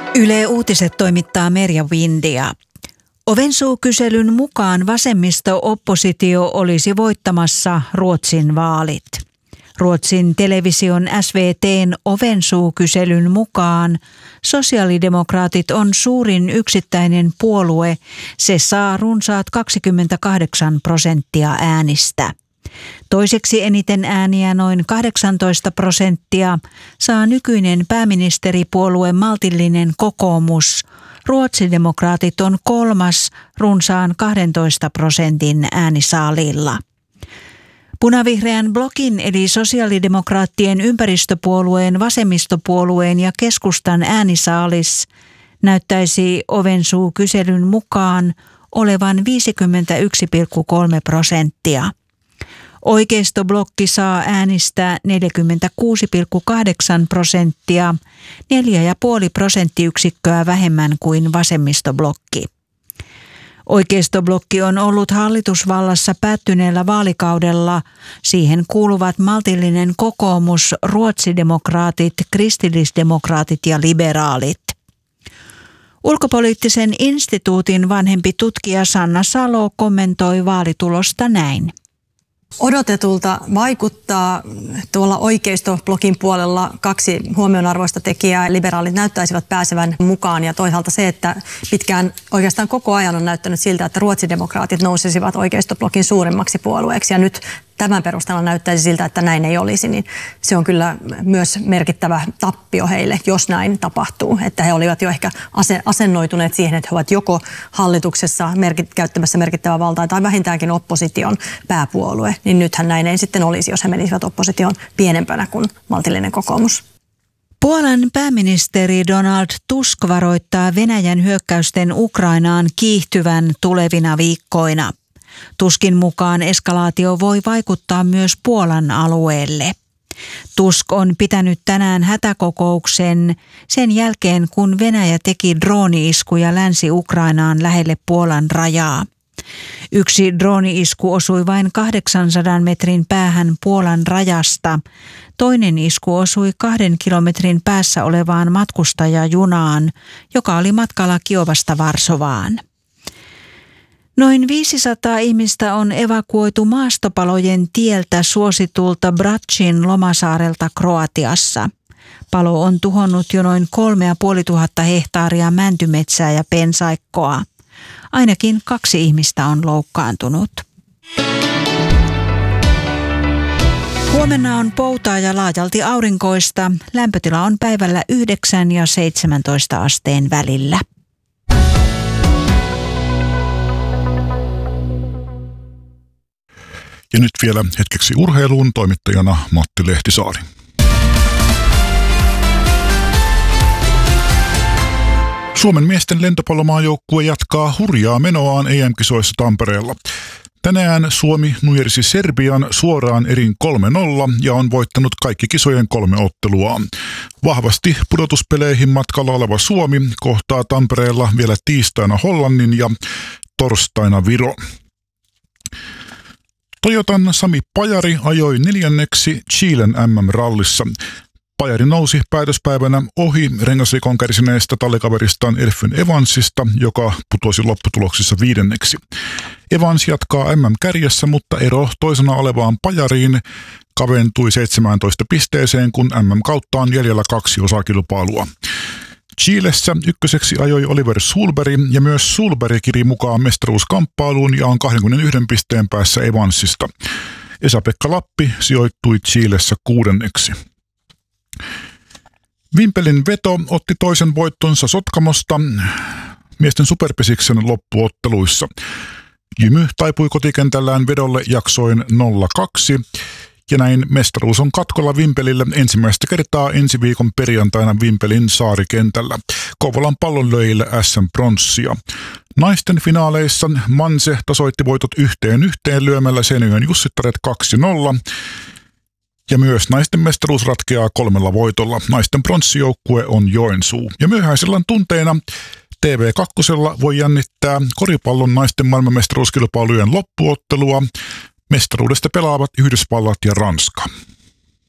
Yle Uutiset toimittaa Merja Windia. Ovensuukyselyn mukaan vasemmisto-oppositio olisi voittamassa Ruotsin vaalit. Ruotsin television SVT:n Ovensuukyselyn mukaan sosiaalidemokraatit on suurin yksittäinen puolue. Se saa runsaat 28% äänistä. Toiseksi eniten ääniä noin 18% saa nykyinen pääministeripuolue Maltillinen kokoomus. Ruotsidemokraatit on kolmas runsaan 12% äänisaalilla. Punavihreän blokin eli sosiaalidemokraattien ympäristöpuolueen, vasemmistopuolueen ja keskustan äänisaalis näyttäisi Ovensuukyselyn mukaan olevan 51,3%. Oikeistoblokki saa äänistä 46,8%, 4,5 prosenttiyksikköä vähemmän kuin vasemmistoblokki. Oikeistoblokki on ollut hallitusvallassa päättyneellä vaalikaudella. Siihen kuuluvat maltillinen kokoomus, ruotsidemokraatit, kristillisdemokraatit ja liberaalit. Ulkopoliittisen instituutin vanhempi tutkija Sanna Salo kommentoi vaalitulosta näin. Odotetulta vaikuttaa tuolla oikeistoblokin puolella kaksi huomionarvoista tekijää. Liberaalit näyttäisivät pääsevän mukaan ja toisaalta se, että pitkään oikeastaan koko ajan on näyttänyt siltä, että ruotsidemokraatit nousisivat oikeistoblokin suurimmaksi puolueeksi ja nyt tämän perusteella näyttäisi siltä, että näin ei olisi, niin se on kyllä myös merkittävä tappio heille, jos näin tapahtuu. Että he olivat jo ehkä asennoituneet siihen, että he ovat joko hallituksessa käyttämässä merkittävää valtaa tai vähintäänkin opposition pääpuolue. Niin nythän näin ei sitten olisi, jos he menisivät opposition pienempänä kuin maltillinen kokoomus. Puolan pääministeri Donald Tusk varoittaa Venäjän hyökkäysten Ukrainaan kiihtyvän tulevina viikkoina. Tuskin mukaan eskalaatio voi vaikuttaa myös Puolan alueelle. Tusk on pitänyt tänään hätäkokouksen sen jälkeen, kun Venäjä teki drooni-iskuja Länsi-Ukrainaan lähelle Puolan rajaa. Yksi drooni-isku osui vain 800 metrin päähän Puolan rajasta. Toinen isku osui 2 kilometrin päässä olevaan matkustajajunaan, joka oli matkalla Kiovasta Varsovaan. Noin 500 ihmistä on evakuoitu maastopalojen tieltä suositulta Bračin lomasaarelta Kroatiassa. Palo on tuhonnut jo noin 3500 hehtaaria mäntymetsää ja pensaikkoa. Ainakin 2 ihmistä on loukkaantunut. Huomenna on poutaa ja laajalti aurinkoista. Lämpötila on päivällä 9 ja 17 asteen välillä. Ja nyt vielä hetkeksi urheiluun, toimittajana Matti Lehtisaari. Suomen miesten lentopallomaajoukkue jatkaa hurjaa menoaan EM-kisoissa Tampereella. Tänään Suomi nujersi Serbian suoraan erin 3-0 ja on voittanut kaikki kisojen 3 otteluaan. Vahvasti pudotuspeleihin matkalla oleva Suomi kohtaa Tampereella vielä tiistaina Hollannin ja torstaina Viron. Toyotan Sami Pajari ajoi 4. Chilen MM-rallissa. Pajari nousi päätöspäivänä ohi rengasrikon kärsineestä tallikaveristaan Elfyn Evansista, joka putosi lopputuloksissa 5. Evans jatkaa MM-kärjessä, mutta ero toisena olevaan Pajariin kaventui 17 pisteeseen, kun MM-kautta on jäljellä 2 osakilpailua. Chilessä ykköseksi ajoi Oliver Sulberg ja myös Sulberg kiri mukaan mestaruuskamppailuun ja on 21 pisteen päässä Evansista. Esa-Pekka Lappi sijoittui Chilessä 6. Vimpelin Veto otti toisen voittonsa Sotkamosta miesten superpesiksen loppuotteluissa. Jymy taipui kotikentällään Vedolle jaksoin 0-2. Ja näin mestaruus on katkolla Vimpelille ensimmäistä kertaa ensi viikon perjantaina Vimpelin saarikentällä. Kouvolan pallonlyöjille SM-pronssia. Naisten finaaleissa Manse tasoitti voitot 1-1 lyömällä Seinäjoen Jussittaret 2-0. Ja myös naisten mestaruus ratkeaa 3 voitolla. Naisten pronssijoukkue on Joensuu. Ja myöhäisellä tunteina TV2 voi jännittää koripallon naisten maailmanmestaruuskilpailujen loppuottelua. Mestaruudesta pelaavat Yhdysvallat ja Ranska.